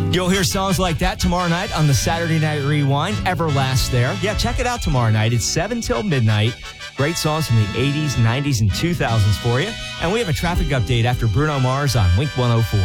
You'll hear songs like that tomorrow night on the Saturday Night Rewind. Everlast there. Yeah, check it out tomorrow night. It's 7 till midnight. Great songs from the 80s, 90s, and 2000s for you. And we have a traffic update after Bruno Mars on Wink 104.